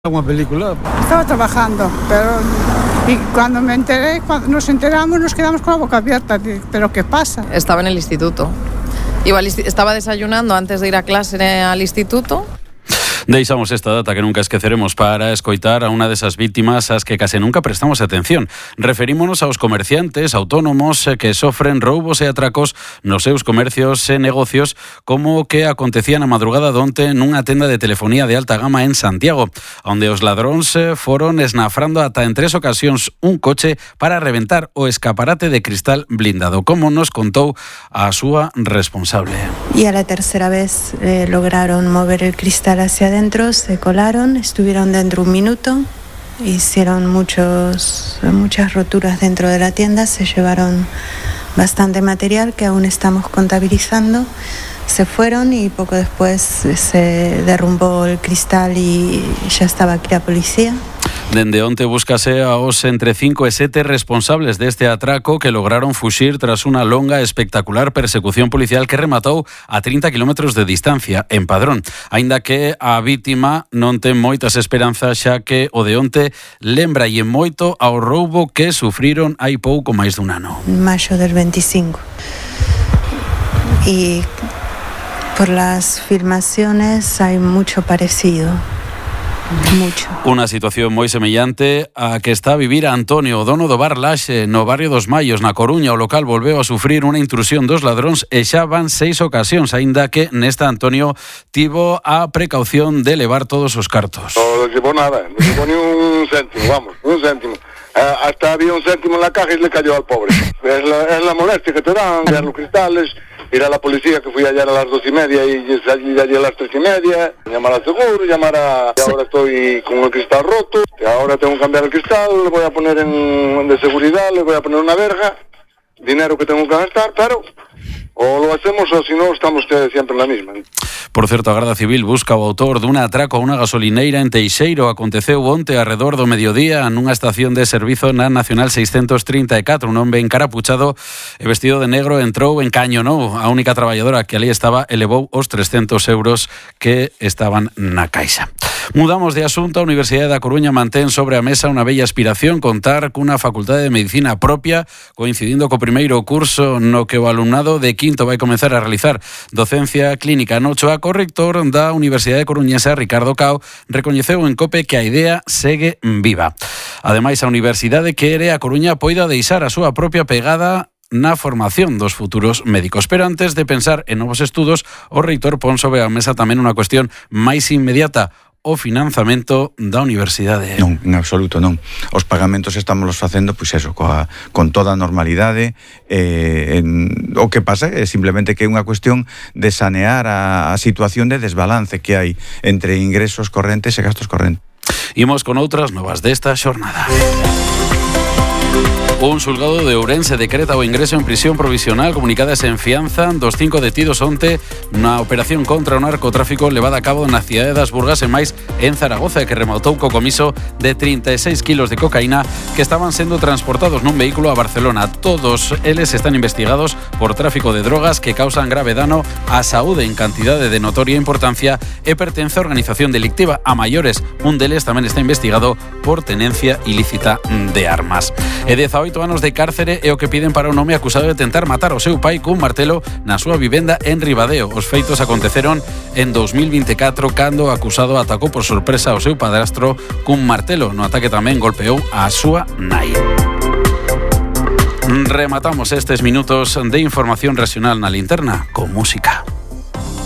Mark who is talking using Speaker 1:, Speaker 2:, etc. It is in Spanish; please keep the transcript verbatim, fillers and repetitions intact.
Speaker 1: Una película.
Speaker 2: Estaba trabajando, pero y cuando me enteré, cuando nos enteramos, nos quedamos con la boca abierta. ¿Pero qué pasa?
Speaker 3: Estaba en el instituto. Iba al, estaba desayunando antes de ir a clase al instituto.
Speaker 4: Deixamos esta data que nunca esqueceremos para escoitar a unha desas vítimas ás que case nunca prestamos atención. Referímonos aos comerciantes autónomos que sofren roubos e atracos nos seus comercios e negocios, como que acontecía na madrugada donte nunha tenda de telefonía de alta gama en Santiago, onde os ladróns foron esnafrando ata en tres ocasións un coche para reventar o escaparate de cristal blindado, como nos contou a súa responsable.
Speaker 5: Y a la tercera vez eh, lograron mover el cristal hacia adentro, se colaron, estuvieron dentro un minuto, hicieron muchos, muchas roturas dentro de la tienda, se llevaron bastante material que aún estamos contabilizando, se fueron y poco después se derrumbó el cristal y ya estaba aquí la policía.
Speaker 4: Dende onte búscase aos entre cinco e sete responsables deste atraco que lograron fuxir tras unha longa e espectacular persecución policial que rematou a trinta kilómetros de distancia en Padrón. Aínda que a vítima non ten moitas esperanzas, xa que o de onte lembralle moito ao roubo que sufriron hai pouco máis dun ano.
Speaker 5: Mayo del veinticinco. Y por las filmaciones hay mucho parecido. Mucho.
Speaker 4: Unha situación moi semellante a que está a vivir Antonio, o dono do bar Laxe, no barrio dos Maios, na Coruña. O local volveu a sufrir unha intrusión dos ladróns e xa van seis ocasións, aínda que nesta Antonio tivo a precaución de levar todos os cartos.
Speaker 6: No llevó nada, no llevó ni un céntimo, vamos, un céntimo. Eh, hasta había un céntimo en la caja y le cayó al pobre. Es la, es la molestia que te dan, ver los cristales, ir a la policía, que fui ayer a las dos y media y salí de allí a las tres y media, llamar al seguro, llamar a... Y ahora estoy con el cristal roto, y ahora tengo que cambiar el cristal, le voy a poner en de seguridad, le voy a poner una verja, dinero que tengo que gastar, pero... O lo hacemos o si no estamos siempre en la misma.
Speaker 4: Por certo, a Garda Civil busca o autor dun atraco a unha gasolineira en Teixeiro. Aconteceu onte arredor do mediodía nunha estación de servizo na Nacional seiscentos trinta e catro. Un hombre encarapuchado e vestido de negro entrou, encañonou a única traballadora que ali estaba e levou os trescentos euros que estaban na caixa. Mudamos de asunto. A Universidade da Coruña mantén sobre a mesa unha bella aspiración, contar cunha facultade de medicina propia, coincidindo co primeiro curso no que o alumnado de quinto vai comenzar a realizar docencia clínica no Ochoa. O rector da Universidade Coruñesa, Ricardo Cao, recoñeceu en COPE que a idea segue viva. Ademais, a Universidade quere a Coruña poida deixar a súa propia pegada na formación dos futuros médicos. Pero antes de pensar en novos estudos, o reitor pon sobre a mesa tamén unha cuestión máis inmediata: o financiamento da universidade.
Speaker 7: Non, en absoluto non. Os pagamentos estamos los facendo, pois eso, coa, con toda a normalidade. Eh, en, o que pasa é simplemente que é unha cuestión de sanear a, a situación de desbalance que hai entre ingresos correntes e gastos correntes.
Speaker 4: Imos con outras novas desta xornada. Un xulgado de Ourense decreta o ingreso en prisión provisional, comunicadas en fianza dos cinco detidos onte na operación contra o narcotráfico levada a cabo na cidade das Burgas e máis en Zaragoza, que rematou co comiso de trinta e seis kilos de cocaína que estaban sendo transportados nun vehículo a Barcelona. Todos eles están investigados por tráfico de drogas que causan grave dano á saúde en cantidade de notoria importancia e pertence a organización delictiva. A maiores, un deles tamén está investigado por tenencia ilícita de armas. E dezaoito anos de cárcere é o que piden para un home acusado de tentar matar o seu pai cun martelo na súa vivenda en Ribadeo. Os feitos aconteceron en dos mil veinticuatro, cando o acusado atacou por sorpresa ao seu padrastro cun martelo. No ataque tamén golpeou a súa nai. Rematamos estes minutos de información regional na linterna con música.